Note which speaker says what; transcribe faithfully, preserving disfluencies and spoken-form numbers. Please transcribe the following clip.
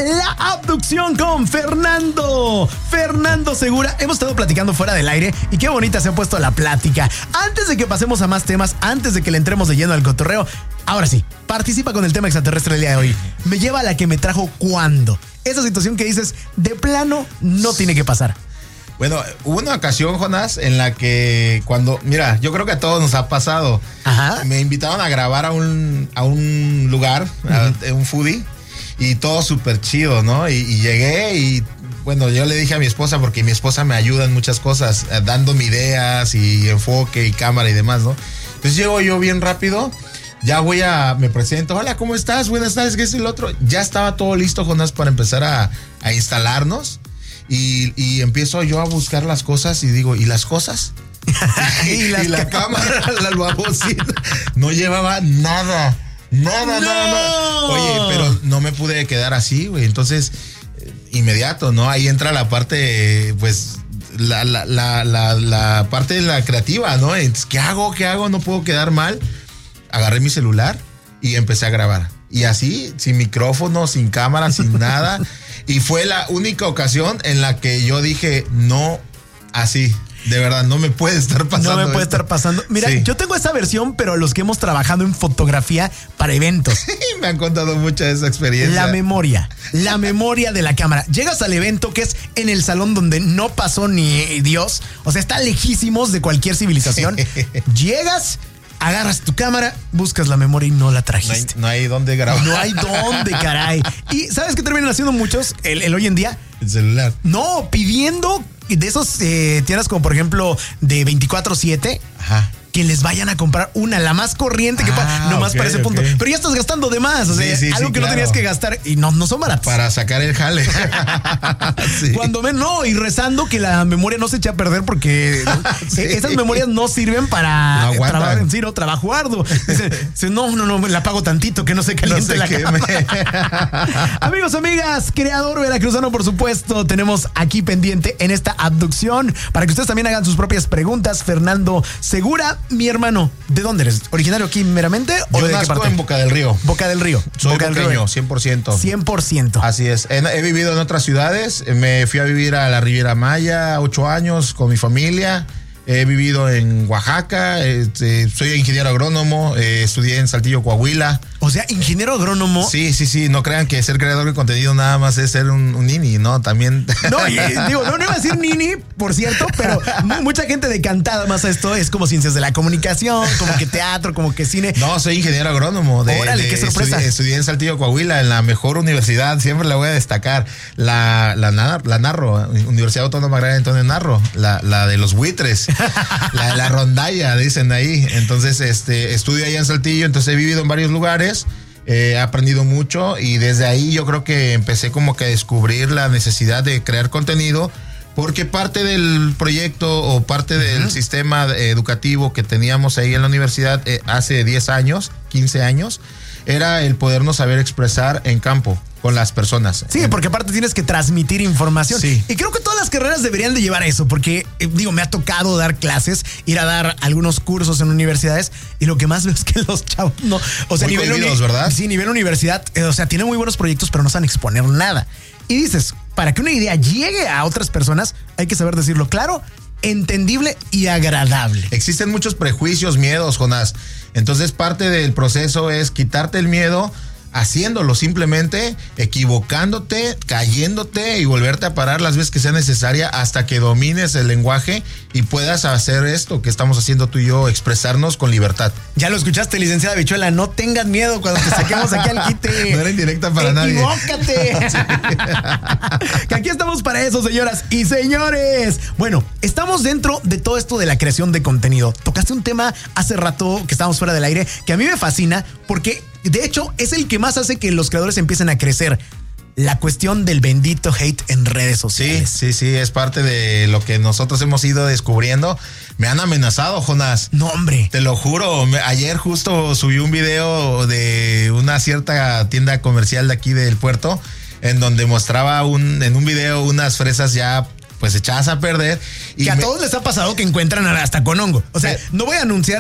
Speaker 1: La abducción con Fernando. Fernando Segura. Hemos estado platicando fuera del aire y qué bonita se ha puesto la plática. Antes de que pasemos a más temas, antes de que le entremos de lleno al cotorreo, ahora sí, participa con el tema extraterrestre del día de hoy. Me lleva a la que me trajo cuando. Esa situación que dices, de plano, no tiene que pasar.
Speaker 2: Bueno, hubo una ocasión, Jonás, en la que cuando, mira, yo creo que a todos nos ha pasado.
Speaker 1: Ajá.
Speaker 2: Me invitaron a grabar a un, a un lugar, uh-huh. a un foodie, y todo súper chido, ¿no? Y, y llegué y, bueno, yo le dije a mi esposa, porque mi esposa me ayuda en muchas cosas, dándome ideas y enfoque y cámara y demás, ¿no? Entonces llego yo bien rápido, ya voy a, me presento, hola, ¿cómo estás? Buenas tardes, ¿qué es el otro? Ya estaba todo listo, Jonás, para empezar a, a instalarnos. Y, y empiezo yo a buscar las cosas y digo, ¿y las cosas?
Speaker 1: y, las
Speaker 2: y la cámara, la bocina, no llevaba nada, nada,
Speaker 1: ¡No!
Speaker 2: nada, nada. Oye, pero no me pude quedar así, güey. Entonces, eh, inmediato, ¿no? Ahí entra la parte, pues, la, la, la, la, la parte de la creativa, ¿no? Entonces, ¿qué hago? ¿Qué hago? No puedo quedar mal. Agarré mi celular y empecé a grabar. Y así, sin micrófono, sin cámara, sin nada. Y fue la única ocasión en la que yo dije, no, así, de verdad, no me puede estar pasando.
Speaker 1: No me puede
Speaker 2: esto.
Speaker 1: estar pasando. Mira,
Speaker 2: Sí.
Speaker 1: yo tengo esa versión, pero los que hemos trabajado en fotografía para eventos.
Speaker 2: Me han contado mucha de esa experiencia.
Speaker 1: La memoria, la memoria de la cámara. Llegas al evento que es en el salón donde no pasó ni Dios. O sea, está lejísimos de cualquier civilización. Llegas, agarras tu cámara, buscas la memoria y no la trajiste.
Speaker 2: No hay, no hay dónde grabar.
Speaker 1: No hay dónde, caray. ¿Y sabes qué terminan haciendo muchos el, el hoy en día?
Speaker 2: El celular.
Speaker 1: No, pidiendo de esos eh, tiendas como por ejemplo de veinticuatro siete.
Speaker 2: Ajá.
Speaker 1: Que les vayan a comprar una, la más corriente que
Speaker 2: Ah,
Speaker 1: pueda, nomás
Speaker 2: okay,
Speaker 1: para ese punto.
Speaker 2: okay.
Speaker 1: Pero ya estás gastando de más, o sea,
Speaker 2: Sí, sí,
Speaker 1: algo
Speaker 2: sí,
Speaker 1: que
Speaker 2: claro.
Speaker 1: no tenías que gastar y no, no son baratos.
Speaker 2: Para sacar el jale. Sí.
Speaker 1: Cuando ven, no, y rezando que la memoria no se eche a perder porque
Speaker 2: Sí.
Speaker 1: esas memorias no sirven para
Speaker 2: No aguantan.
Speaker 1: trabajo, sí, no, trabajo arduo. Dice, dice, no, no, no, la pago tantito que no se caliente
Speaker 2: No se
Speaker 1: la
Speaker 2: queme.
Speaker 1: cama. Amigos, amigas, creador veracruzano, por supuesto, tenemos aquí pendiente en esta abducción para que ustedes también hagan sus propias preguntas. Fernando Segura, mi hermano, ¿de dónde eres? ¿Originario aquí meramente o
Speaker 2: Yo
Speaker 1: de qué
Speaker 2: nazco
Speaker 1: parte?
Speaker 2: en Boca del Río.
Speaker 1: Boca del Río.
Speaker 2: Soy
Speaker 1: Boca del
Speaker 2: boqueño,
Speaker 1: Río.
Speaker 2: cien por ciento.
Speaker 1: cien por ciento.
Speaker 2: Así es. He, he vivido en otras ciudades. Me fui a vivir a la Riviera Maya, ocho años con mi familia. He vivido en Oaxaca. Este, soy ingeniero agrónomo. Eh, estudié en Saltillo, Coahuila.
Speaker 1: O sea, ingeniero agrónomo.
Speaker 2: Sí, sí, sí. No crean que ser creador de contenido nada más es ser un, un nini, ¿no? También.
Speaker 1: No, y, digo, no, no iba a decir nini, por cierto, pero mu- mucha gente decantada más a esto es como ciencias de la comunicación, como que teatro, como que cine.
Speaker 2: No, soy ingeniero agrónomo. De,
Speaker 1: Órale,
Speaker 2: de-
Speaker 1: qué sorpresa.
Speaker 2: Estudié, estudié en Saltillo, Coahuila, en la mejor universidad. Siempre la voy a destacar. La, la, Nar- la Narro, Universidad Autónoma Agraria Antonio Narro. La, la de los buitres. La de la rondalla, dicen ahí. Entonces, este, estudio allá en Saltillo. Entonces he vivido en varios lugares. Eh, he aprendido mucho y desde ahí yo creo que empecé como que a descubrir la necesidad de crear contenido, porque parte del proyecto o parte del uh-huh. sistema educativo que teníamos ahí en la universidad eh, hace diez años, quince años, era el podernos saber expresar en campo con las personas.
Speaker 1: Sí, porque aparte tienes que transmitir información.
Speaker 2: Sí.
Speaker 1: Y creo que todas las carreras deberían de llevar eso, porque, eh, digo, me ha tocado dar clases, ir a dar algunos cursos en universidades, y lo que más veo es que los chavos no... O sea,
Speaker 2: Muy
Speaker 1: nivel
Speaker 2: cohibidos,
Speaker 1: uni-
Speaker 2: ¿verdad?
Speaker 1: Sí, nivel universidad, eh, o sea, tienen muy buenos proyectos, pero no saben exponer nada. Y dices, para que una idea llegue a otras personas, hay que saber decirlo claro, entendible y agradable.
Speaker 2: Existen muchos prejuicios, miedos, Jonás. Entonces parte del proceso es quitarte el miedo, haciéndolo simplemente, equivocándote, cayéndote y volverte a parar las veces que sea necesaria hasta que domines el lenguaje y puedas hacer esto que estamos haciendo tú y yo, expresarnos con libertad.
Speaker 1: Ya lo escuchaste, licenciada Bichuela, no tengas miedo cuando te saquemos aquí al quite.
Speaker 2: No era indirecta para nadie.
Speaker 1: ¡Equivócate! Que aquí estamos para eso, señoras y señores. Bueno, estamos dentro de todo esto de la creación de contenido. Tocaste un tema hace rato que estábamos fuera del aire que a mí me fascina porque de hecho es el que más hace que los creadores empiecen a crecer. La cuestión del bendito hate en redes sociales.
Speaker 2: Sí, sí, sí, es parte de lo que nosotros hemos ido descubriendo. Me han amenazado, Jonás.
Speaker 1: No, hombre.
Speaker 2: Te lo juro. Me, ayer justo subí un video de una cierta tienda comercial de aquí del puerto, en donde mostraba un, en un video unas fresas ya pues echadas a perder.
Speaker 1: Y que a me... todos les ha pasado que encuentran hasta con hongo. O sea,
Speaker 2: eh,
Speaker 1: no voy a anunciar